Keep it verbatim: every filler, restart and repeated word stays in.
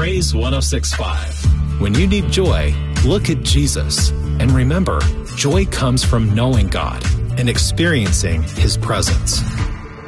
Praise one oh six point five. When you need joy, look at Jesus. And remember, joy comes from knowing God and experiencing His presence.